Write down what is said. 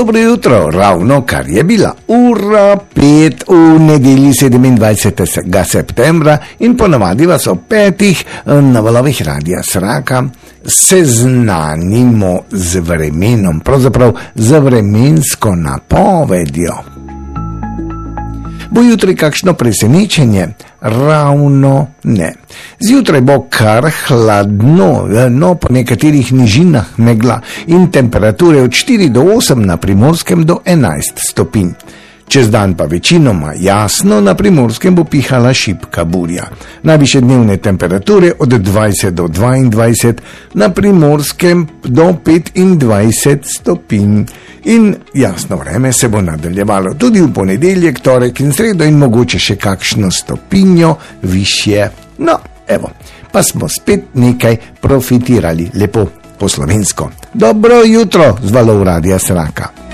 Dobro jutro, ravno kar je bila ura 5 v nedelji 27. septembra in ponavadi vas o 5 na valovih Radia Sraka seznanimo z vremenom, pravzaprav z vremensko napovedjo. Bo jutri kakšno presenečenje? Ravno ne. Zjutraj bo kar hladno, no po nekaterih nižinah megla in temperature od 4 do 8 na Primorskem do 11 stopinj. Čez dan pa večinoma jasno, na Primorskem bo pihala šibka burja. Najvišje dnevne temperature od 20 do 22, na Primorskem do 25 stopinj. In jasno vreme se bo nadaljevalo tudi v ponedeljek, torek in sredo in mogoče še kakšno stopinjo višje. No, evo, pa smo spet nekaj profitirali, lepo po slovensko. Dobro jutro z valov Radia Sraka.